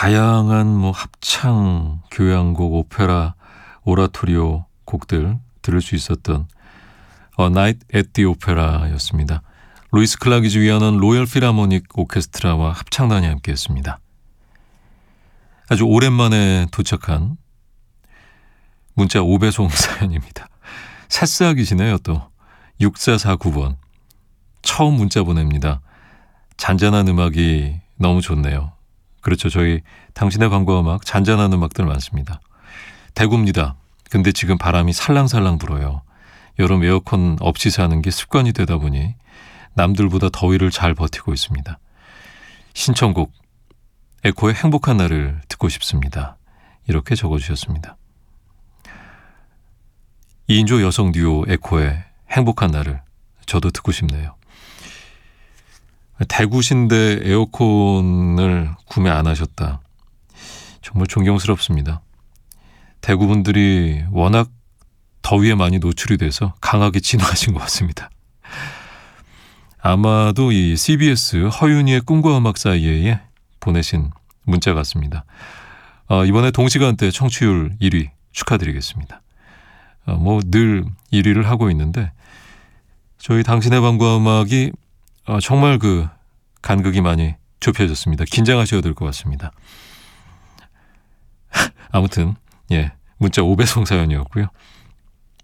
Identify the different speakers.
Speaker 1: 다양한 뭐 합창, 교향곡, 오페라, 오라토리오 곡들 들을 수 있었던 A Night at the Opera였습니다. 루이스 클락이 지휘하는 로열 필하모닉 오케스트라와 합창단이 함께했습니다. 아주 오랜만에 도착한 문자 5배송 사연입니다. 새싹이시네요. 또 6449번 처음 문자 보냅니다. 잔잔한 음악이 너무 좋네요. 그렇죠. 저희 당신의 방과 음악 잔잔한 음악들 많습니다. 대구입니다. 근데 지금 바람이 살랑살랑 불어요. 여름 에어컨 없이 사는 게 습관이 되다 보니 남들보다 더위를 잘 버티고 있습니다. 신청곡 에코의 행복한 날을 듣고 싶습니다. 이렇게 적어주셨습니다. 2인조 여성 듀오 에코의 행복한 날을 저도 듣고 싶네요. 대구신데 에어컨을 구매 안 하셨다. 정말 존경스럽습니다. 대구분들이 워낙 더위에 많이 노출이 돼서 강하게 진화하신 것 같습니다. 아마도 이 CBS 허윤희의 꿈과 음악 사이에 보내신 문자 같습니다. 이번에 동시간대 청취율 1위 축하드리겠습니다. 뭐 늘 1위를 하고 있는데 저희 당신의 방과 음악이 정말 그 간극이 많이 좁혀졌습니다. 긴장하셔야 될 것 같습니다. 아무튼 문자 5배송 사연이었고요.